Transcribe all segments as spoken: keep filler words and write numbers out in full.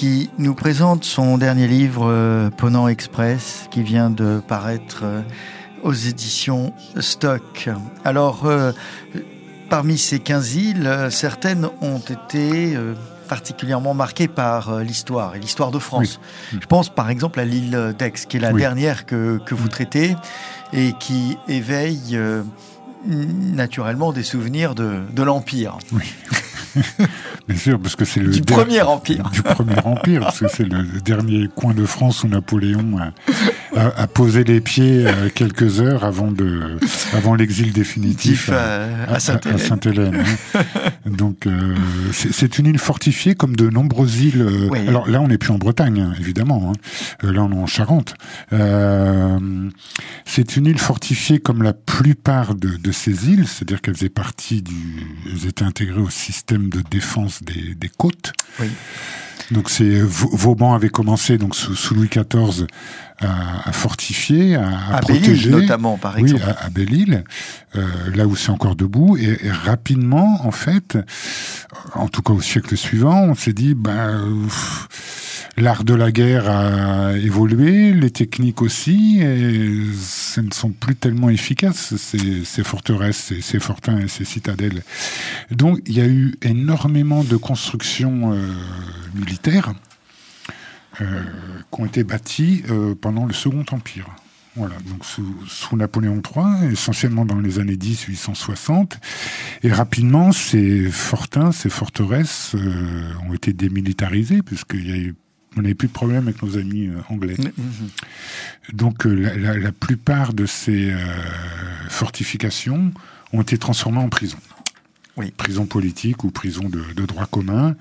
qui nous présente son dernier livre, euh, Ponant Express, qui vient de paraître euh, aux éditions Stock. Alors, euh, parmi ces quinze îles, euh, certaines ont été euh, particulièrement marquées par euh, l'histoire, et l'histoire de France. Oui. Je pense par exemple à l'île d'Aix, qui est la oui. dernière que, que vous traitez, et qui éveille euh, naturellement des souvenirs de, de l'Empire. Oui. Bien sûr, parce que c'est le du der... premier empire. Du premier empire, parce que c'est le dernier coin de France où Napoléon a, a, a posé les pieds quelques heures avant de, avant l'exil définitif à, à, à Sainte-Hélène. À Sainte-Hélène hein. Donc, euh, c'est, c'est une île fortifiée comme de nombreuses îles. Euh, oui. Alors là, on n'est plus en Bretagne, hein, évidemment. Hein. Euh, là, on est en Charente. Euh, c'est une île fortifiée comme la plupart de, de ces îles, c'est-à-dire qu'elles faisaient partie du, elles étaient intégrées au système de défense des, des côtes. Oui. Donc c'est Vauban avait commencé donc sous, sous Louis quatorze à, à fortifier, à, à, à protéger, Belle-Île notamment par exemple. Oui, à, à Belle-Île, euh, là où c'est encore debout. Et, et rapidement, en fait, en tout cas au siècle suivant, on s'est dit ben. Pff, l'art de la guerre a évolué, les techniques aussi, et ce ne sont plus tellement efficaces, ces, ces forteresses, ces, ces fortins et ces citadelles. Donc, il y a eu énormément de constructions euh, militaires euh, qui ont été bâties euh, pendant le Second Empire. Voilà, donc sous, sous Napoléon trois, essentiellement dans les années dix huit cent soixante, et rapidement, ces fortins, ces forteresses euh, ont été démilitarisées, puisqu'il y a eu on n'avait plus de problème avec nos amis euh, anglais. Mmh. Donc, euh, la, la, la plupart de ces euh, fortifications ont été transformées en prison. Oui. Prison politique ou prison de, de droit commun.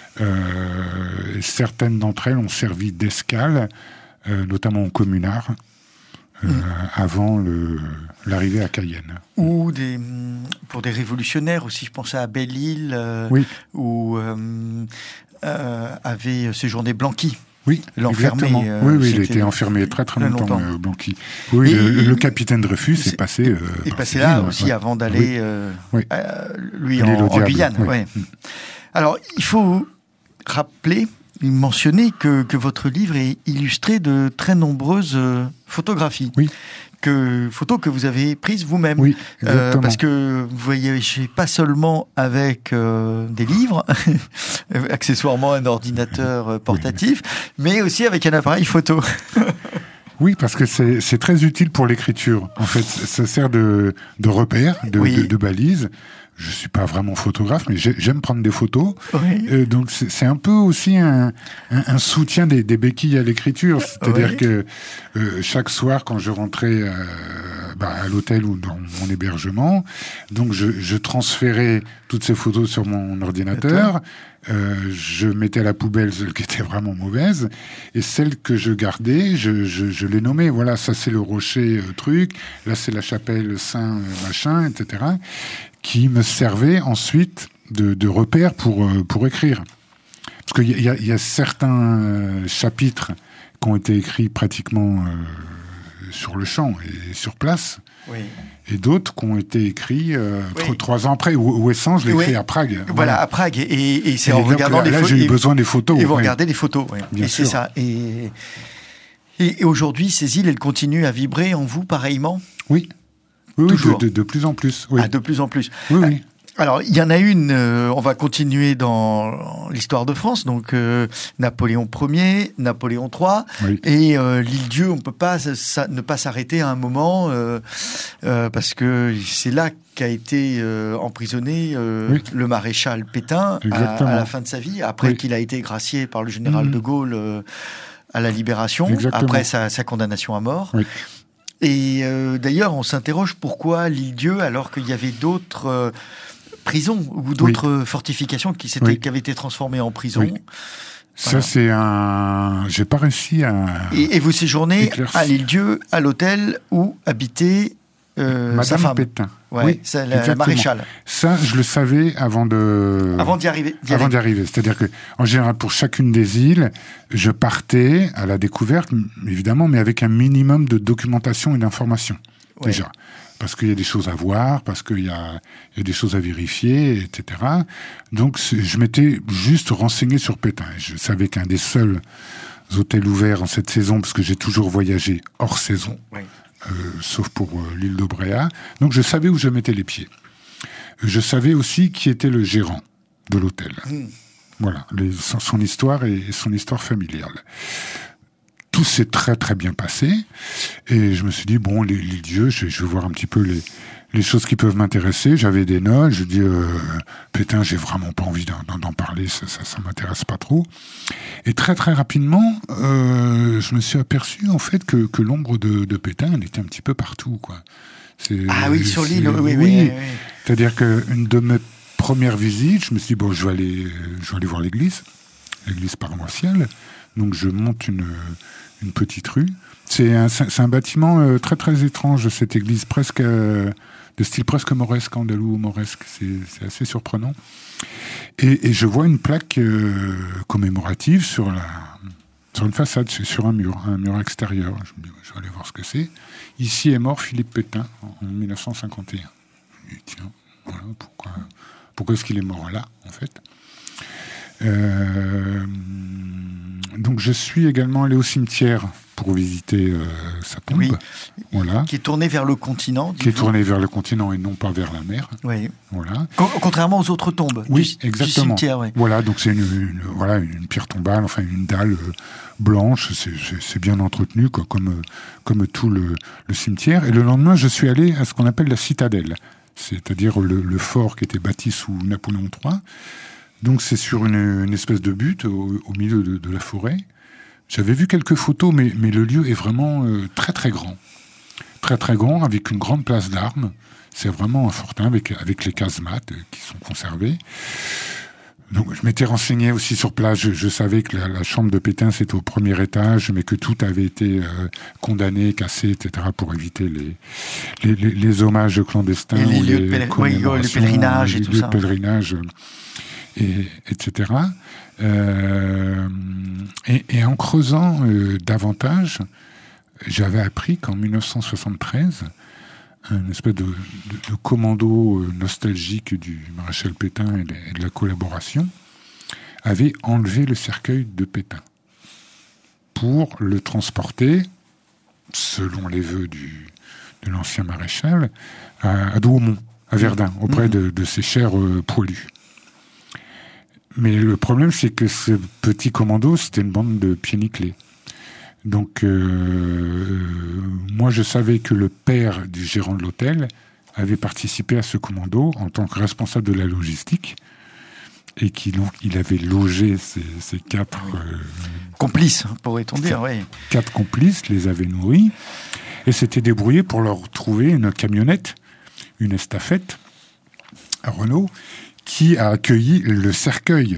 Euh, certaines d'entre elles ont servi d'escale, euh, notamment aux communards, euh, mmh. avant le, l'arrivée à Cayenne. Ou des, pour des révolutionnaires aussi, je pensais à Belle-Île, euh, oui. où... Euh, Euh, avait séjourné Blanqui. Oui, l'enfermé. Euh, oui, oui, il a été enfermé très très longtemps, longtemps. Euh, Blanqui. Oui, et, le, le capitaine Dreyfus est, est passé. Euh, est passé là ville, aussi ouais. avant d'aller, oui. euh, oui. euh, lui, en, en Guyane. Oui. Ouais. Alors, il faut rappeler, mentionner que, que votre livre est illustré de très nombreuses euh, photographies. Oui. Que, photos que vous avez prises vous-même. Oui, euh, parce que vous voyez, pas seulement avec euh, des livres, accessoirement un ordinateur portatif, oui. mais aussi avec un appareil photo. Oui, parce que c'est, c'est très utile pour l'écriture. En fait, ça sert de, de repère, de, oui. de, de balise. Je suis pas vraiment photographe, mais j'aime prendre des photos. Oui. Euh, donc c'est, c'est un peu aussi un, un, un soutien des, des béquilles à l'écriture. C'est-à-dire oui. que euh, chaque soir, quand je rentrais euh, bah, à l'hôtel ou dans mon hébergement, donc je, je transférais toutes ces photos sur mon ordinateur. Euh, je mettais à la poubelle celles qui étaient vraiment mauvaises, et celles que je gardais, je, je, je les nommais. Voilà, ça c'est le rocher euh, truc, là c'est la chapelle Saint euh, machin, et cetera, qui me servait ensuite de, de repère pour, euh, pour écrire. Parce qu'il y a, y a certains euh, chapitres qui ont été écrits pratiquement euh, sur le champ et sur place. Oui. Et d'autres qui ont été écrits euh, oui. trois ans après. Ou Ouessant, je l'ai oui. écrit à Prague. Voilà, voilà, à Prague. Et, et c'est et en regardant là, les photos. Là, j'ai eu besoin des photos. Et vous ouais. regardez les photos. Ouais. Bien et sûr. c'est ça. Et, et, et aujourd'hui, ces îles, elles continuent à vibrer en vous pareillement ? Oui. Oui, Toujours. de, de, de plus en plus. Oui. Ah, de plus en plus. Oui, oui. Alors, il y en a une, euh, on va continuer dans l'histoire de France, donc euh, Napoléon Ier, Napoléon trois, oui. et euh, l'île-Dieu, on ne peut pas ça, ne pas s'arrêter à un moment, euh, euh, parce que c'est là qu'a été euh, emprisonné euh, oui. le maréchal Pétain à, à la fin de sa vie, après oui. qu'il a été gracié par le général mmh. de Gaulle euh, à la Libération, Exactement. après sa, sa condamnation à mort. Oui. Et euh, d'ailleurs, on s'interroge pourquoi l'île-Dieu, alors qu'il y avait d'autres... Euh, prisons ou d'autres oui. fortifications qui, oui. qui avaient été transformées en prison. Oui. Voilà. Ça, c'est un... J'ai pas réussi à... Et, et vous séjournez éclairci. À l'île-Dieu, à l'hôtel où habitait euh, Madame sa femme. Pétain. Ouais, oui, c'est la, la maréchale. Ça, je le savais avant de... Avant d'y arriver. D'y avant d'y arriver. C'est-à-dire que, en général, pour chacune des îles, je partais à la découverte, évidemment, mais avec un minimum de documentation et d'information, ouais. déjà. parce qu'il y a des choses à voir, parce qu'il y a, il y a des choses à vérifier, et cetera. Donc, je m'étais juste renseigné sur Pétain. Je savais qu'un des seuls hôtels ouverts en cette saison, parce que j'ai toujours voyagé hors saison, oui. euh, sauf pour euh, l'île de Bréa. Donc, je savais où je mettais les pieds. Je savais aussi qui était le gérant de l'hôtel. Mmh. Voilà, les, son, son histoire et son histoire familiale. Tout s'est très très bien passé, et je me suis dit, bon, les, les dieux, je, je vais voir un petit peu les, les choses qui peuvent m'intéresser. J'avais des notes, je dis, euh, Pétain, j'ai vraiment pas envie d'en, d'en parler, ça, ça, ça m'intéresse pas trop. Et très très rapidement, euh, je me suis aperçu en fait que, que l'ombre de, de Pétain, elle était un petit peu partout, quoi. C'est, ah oui, sur l'île, oui, oui, oui. oui, oui. C'est-à-dire qu'une de mes premières visites, je me suis dit, bon, je vais aller, je vais aller voir l'église, l'église paroissiale. Donc je monte une, une petite rue. C'est un, c'est un bâtiment euh, très très étrange, cette église, presque euh, de style presque mauresque, andalou mauresque. C'est, c'est assez surprenant. Et, et je vois une plaque euh, commémorative sur la, sur une façade, sur un mur, un mur extérieur. Je me dis, je vais aller voir ce que c'est. Ici est mort Philippe Pétain en dix-neuf cent cinquante et un. Je me dis, tiens, voilà, pourquoi, pourquoi est-ce qu'il est mort là, en fait? Euh, donc je suis également allé au cimetière pour visiter euh, sa tombe, oui. Voilà. Qui est tournée vers le continent. Qui est tournée vers le continent et non pas vers la mer. Oui. Voilà. Contrairement aux autres tombes. Oui, du, exactement. Du cimetière, oui. Voilà, donc c'est une, une, voilà, une pierre tombale, enfin une dalle euh, blanche, c'est, c'est, c'est bien entretenu, quoi, comme, euh, comme tout le, le cimetière. Et le lendemain, je suis allé à ce qu'on appelle la citadelle, c'est-à-dire le, le fort qui était bâti sous Napoléon trois. Donc c'est sur une, une espèce de butte au, au milieu de, de la forêt. J'avais vu quelques photos, mais, mais le lieu est vraiment euh, très très grand. Très très grand, avec une grande place d'armes. C'est vraiment un fortin avec, avec les casemates qui sont conservées. Donc je m'étais renseigné aussi sur place. Je, je savais que la, la chambre de Pétain c'était au premier étage, mais que tout avait été euh, condamné, cassé, et cetera pour éviter les, les, les, les hommages clandestins. Et les ou lieux les de péler... oui, le pèlerinage et tout ça. Les pèlerinages. Et, etc. Euh, et, et en creusant euh, davantage, j'avais appris qu'en dix-neuf cent soixante-treize, un espèce de, de, de commando nostalgique du maréchal Pétain et de, et de la collaboration avait enlevé le cercueil de Pétain pour le transporter, selon les vœux du, de l'ancien maréchal, à, à Douaumont, à Verdun, auprès mmh. de, de ses chers euh, poilus. Mais le problème, c'est que ce petit commando, c'était une bande de pieds nickelés. Donc, euh, moi, je savais que le père du gérant de l'hôtel avait participé à ce commando en tant que responsable de la logistique et qu'il il avait logé ces, ces quatre... Euh, complices, pourrait-on dire, oui. Quatre complices, les avait nourris et s'était débrouillé pour leur trouver une camionnette, une estafette à Renault, qui a accueilli le cercueil.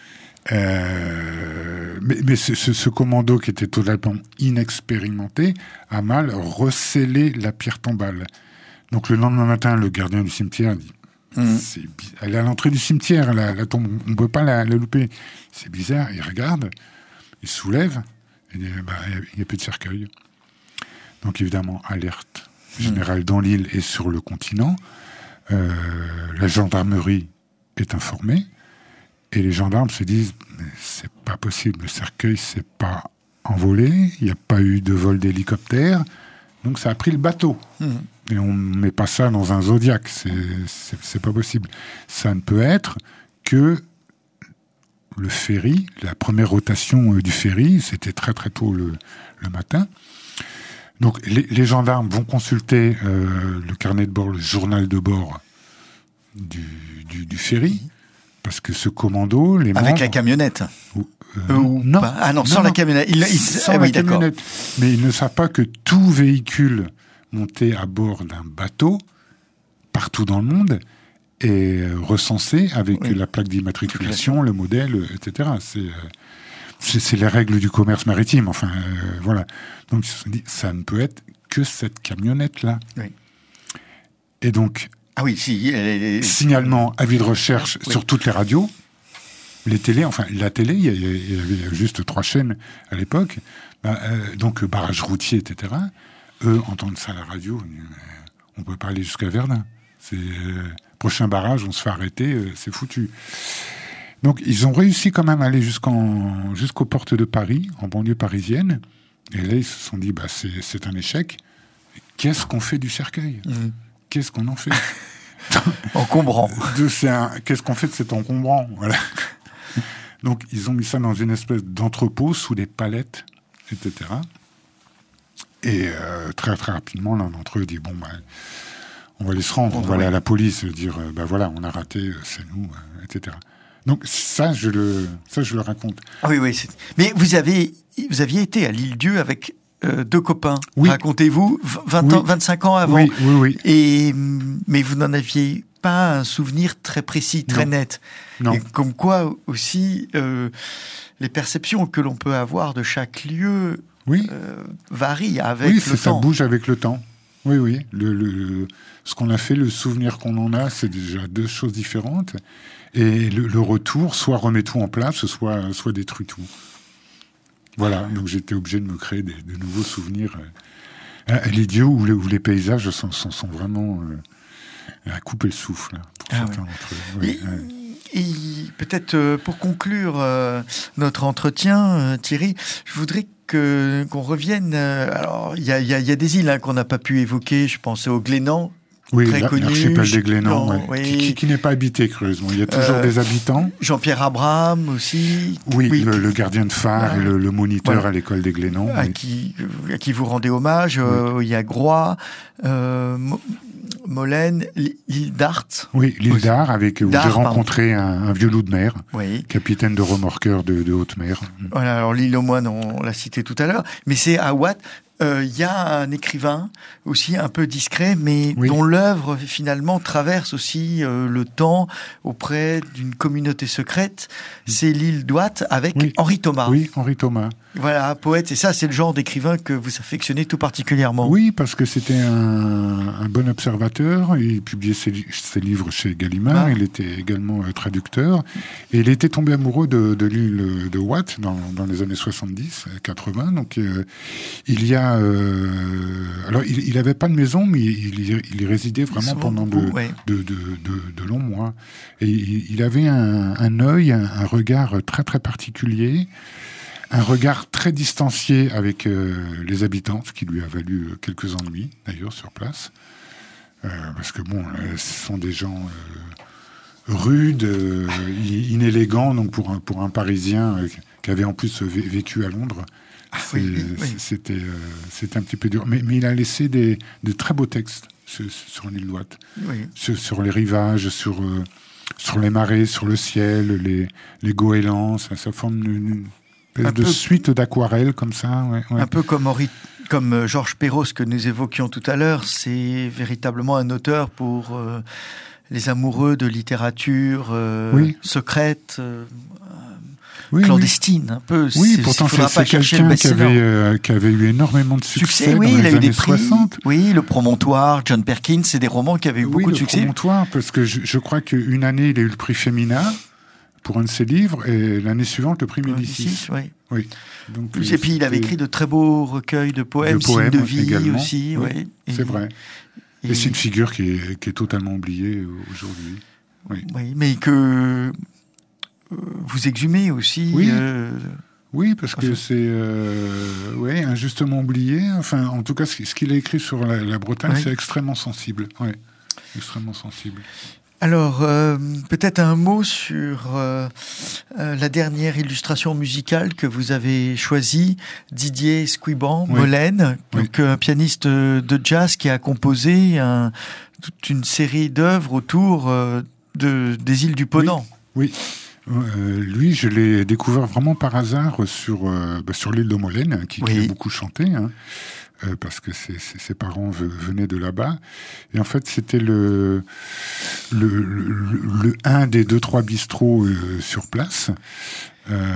Euh, mais mais ce, ce, ce commando qui était totalement inexpérimenté a mal recellé la pierre tombale. Donc le lendemain matin, le gardien du cimetière dit mmh. c'est, elle est à l'entrée du cimetière, la, la tombe, on ne peut pas la, la louper. C'est bizarre, il regarde, il soulève, il dit, bah, il n'y a plus de cercueil. Donc évidemment, alerte générale mmh. dans l'île et sur le continent. Euh, la gendarmerie est informé et les gendarmes se disent mais c'est pas possible, le cercueil s'est pas envolé, il n'y a pas eu de vol d'hélicoptère, donc ça a pris le bateau. Mmh. Et on met pas ça dans un Zodiac, c'est, c'est, c'est pas possible. Ça ne peut être que le ferry, la première rotation du ferry, c'était très très tôt le, le matin. Donc les, les gendarmes vont consulter euh, le carnet de bord, le journal de bord du, du, du ferry, parce que ce commando, les membres... Avec la camionnette ou, euh, ou non, ah non, sans non, la camionnette. Il, il, sans ah la oui, camionnette. D'accord. Mais ils ne savent pas que tout véhicule monté à bord d'un bateau, partout dans le monde, est recensé avec oui. la plaque d'immatriculation, le modèle, et cetera. C'est, c'est, c'est les règles du commerce maritime. Enfin, euh, voilà. Donc, ils se sont dit, ça ne peut être que cette camionnette-là. Oui. Et donc... Ah oui, si. Elle... Signalement, avis de recherche oui. sur toutes les radios, les télés, enfin la télé, il y, il y avait juste trois chaînes à l'époque, bah, euh, donc barrage routier, et cetera. Eux entendent ça à la radio, on peut pas aller jusqu'à Verdun. C'est euh, prochain barrage, on se fait arrêter, euh, c'est foutu. Donc ils ont réussi quand même à aller jusqu'en, jusqu'aux portes de Paris, en banlieue parisienne. Et là, ils se sont dit, bah, c'est, c'est un échec. Qu'est-ce qu'on fait du cercueil ? mmh. Qu'est-ce qu'on en fait ? Encombrant. De, c'est un, qu'est-ce qu'on fait de cet encombrant ? Voilà. Donc, ils ont mis ça dans une espèce d'entrepôt sous des palettes, et cetera. Et euh, très, très rapidement, l'un d'entre eux dit, bon, bah, on va aller se rendre, on, on va aller à la police, dire, euh, bah voilà, on a raté, c'est nous, euh, et cetera. Donc, ça, je le, ça, je le raconte. Ah oui, oui. C'est... Mais vous avez, vous aviez été à l'Île-Dieu avec euh, deux copains. Oui. Racontez-vous, vingt oui. ans, vingt-cinq ans avant. Oui, oui, oui. Et, mais vous n'en aviez pas un souvenir très précis, très non. net. Non. Et comme quoi aussi, euh, les perceptions que l'on peut avoir de chaque lieu oui. euh, varient avec oui, le c'est, temps. ça bouge avec le temps. Oui, oui. Le, le, le, ce qu'on a fait, le souvenir qu'on en a, c'est déjà deux choses différentes. Et le, le retour, soit remet tout en place, soit, soit détruit tout. Voilà, donc j'étais obligé de me créer des, de nouveaux souvenirs. À l'Île-Dieu, où, où les paysages sont, sont, sont vraiment euh, à couper le souffle, pour ah certains oui. d'entre eux. Oui, et, ouais. et peut-être euh, pour conclure euh, notre entretien, euh, Thierry, je voudrais que, qu'on revienne... Euh, alors, il y a, y, a, y a des îles hein, qu'on n'a pas pu évoquer, je pensais au Glénan. Oui, très la, connu, l'archipel des Glénans, ouais. oui. qui, qui, qui n'est pas habité, curieusement. Il y a toujours euh, des habitants. Jean-Pierre Abraham aussi. Oui, oui. Le, le gardien de phare voilà. et le, le moniteur voilà. à l'école des Glénans. À, oui. qui, à qui vous rendez hommage. Oui. Euh, il y a Groix, euh, Molène, l'île d'Art. Oui, l'île oui. d'Art, avec, où j'ai rencontré un, un vieux loup de mer, oui. capitaine de remorqueur de, de haute mer. Voilà, alors l'île aux Moines, on l'a cité tout à l'heure. Mais c'est à Watt. Il euh, y a un écrivain aussi un peu discret, mais oui. dont l'œuvre finalement traverse aussi euh, le temps auprès d'une communauté secrète. C'est l'île d'Ouate avec oui. Henri Thomas. Oui, Henri Thomas. Voilà, poète. Et ça, c'est le genre d'écrivain que vous affectionnez tout particulièrement. Oui, parce que c'était un, un bon observateur. Il publiait ses, ses livres chez Gallimard. Ah. Il était également euh, traducteur. Et il était tombé amoureux de, de l'île de Ouate dans, dans les années soixante-dix, quatre-vingts. Donc, euh, il y a Euh, alors, il n'avait pas de maison, mais il, il, il y résidait vraiment pendant de, ouais. de, de, de, de longs mois. Et il, il avait un, un œil, un, un regard très très particulier, un regard très distancié avec euh, les habitants, ce qui lui a valu quelques ennuis, d'ailleurs, sur place. Euh, parce que, bon, euh, ce sont des gens euh, rudes, euh, inélégants, donc pour un, pour un Parisien euh, qui avait en plus vécu à Londres. Ah, oui, oui, oui. C'était, euh, c'était un petit peu dur. Mais, mais il a laissé des, de très beaux textes sur, sur l'île d'Ouate. Oui. Sur, sur les rivages, sur, euh, sur les marées, sur le ciel, les, les goélands. Ça, ça forme une, une espèce de peu, suite d'aquarelles comme ça. Ouais, ouais. Un peu comme, Henri, comme Georges Perros que nous évoquions tout à l'heure. C'est véritablement un auteur pour euh, les amoureux de littérature euh, oui. secrète. Euh, Oui, clandestine, oui. un peu. Oui, c'est, pourtant, c'est, c'est quelqu'un qui avait, euh, qui avait eu énormément de succès, succès oui, dans il les a eu années des prix, soixante. Oui, Le Promontoire, John Perkins, c'est des romans qui avaient eu oui, beaucoup de succès. Le Promontoire, parce que je, je crois qu'une année, il a eu le prix Femina pour un de ses livres, et l'année suivante, le prix Médicis. Médicis, oui. oui. Donc, et puis, il avait écrit de très beaux recueils de poèmes, de poèmes signes de vie également. Aussi. Oui, ouais. C'est et, vrai. Et, et c'est une figure qui est, qui est totalement oubliée aujourd'hui. Oui, oui mais que... vous exhumez aussi. Oui, euh... oui parce que enfin... c'est euh, ouais, injustement oublié. Enfin, en tout cas, ce qu'il a écrit sur la, la Bretagne, oui. c'est extrêmement sensible. Ouais, extrêmement sensible. Alors, euh, peut-être un mot sur euh, euh, la dernière illustration musicale que vous avez choisie, Didier Squiban, oui. Molène, oui. donc un pianiste de jazz qui a composé un, toute une série d'œuvres autour euh, de, des îles du Ponant. Oui. oui. Euh, lui, je l'ai découvert vraiment par hasard sur, euh, bah, sur l'île de Molène, qui, oui. qui a beaucoup chanté, hein, euh, parce que ses, ses, ses parents venaient de là-bas. Et en fait, c'était le, le, le, le un des deux, trois bistrots euh, sur place, euh,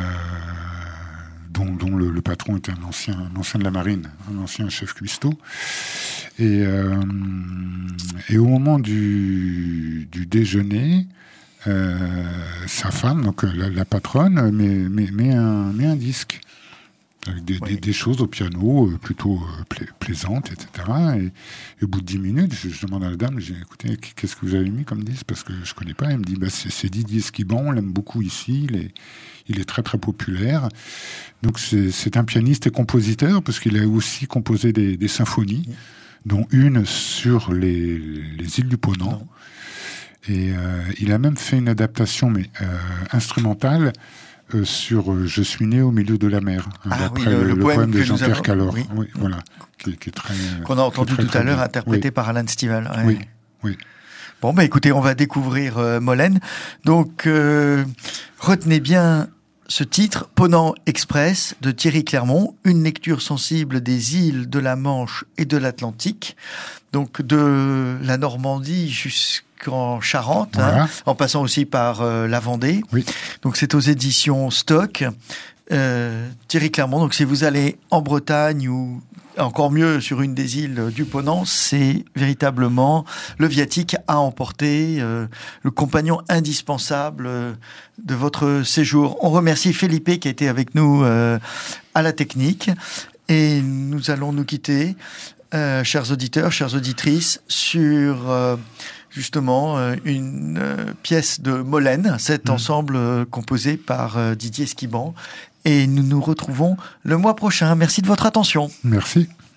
dont, dont le, le patron était un ancien, un ancien de la marine, un ancien chef cuistot. Et, euh, et au moment du, du déjeuner, Euh, sa femme, donc la, la patronne, met, met, met, un, met un disque. avec des, oui. des, des choses au piano euh, plutôt euh, pla- plaisantes, et cetera. Et, et au bout de dix minutes, je, je demande à la dame, j'ai écoutez, qu'est-ce que vous avez mis comme disque, parce que je connais pas. Elle me dit, bah, c'est, c'est Didier Esquiban, on l'aime beaucoup ici, il est, il est très très populaire. Donc c'est, c'est un pianiste et compositeur, parce qu'il a aussi composé des, des symphonies, oui. dont une sur les, les îles du Ponant. Non. Et euh, il a même fait une adaptation, mais euh, instrumentale, Euh, sur euh, Je suis né au milieu de la mer, hein, ah, d'après oui, le, le, le, le poème, poème de Jean-Pierre Jean-Pierre Callor, oui. oui, voilà, qui, qui est très qu'on a entendu très, tout à l'heure, bien. interprété oui. par Alan Stivell. Ouais. Oui, oui. Bon, bah écoutez, on va découvrir euh, Molène. Donc, euh, retenez bien ce titre, Ponant Express, de Thierry Clermont, une lecture sensible des îles de la Manche et de l'Atlantique, donc de la Normandie jusqu'en Charente, voilà. hein, en passant aussi par euh, la Vendée. Oui. Donc c'est aux éditions Stock. Euh, Thierry Clermont, donc si vous allez en Bretagne ou encore mieux sur une des îles du Ponant, c'est véritablement le viatique à emporter, euh, le compagnon indispensable euh, de votre séjour. On remercie Felipe qui a été avec nous euh, à la technique et nous allons nous quitter, euh, chers auditeurs, chères auditrices, sur euh, justement euh, une euh, pièce de Molène, cet mmh. ensemble euh, composé par euh, Didier Esquiban. Et nous nous retrouvons le mois prochain. Merci de votre attention. Merci.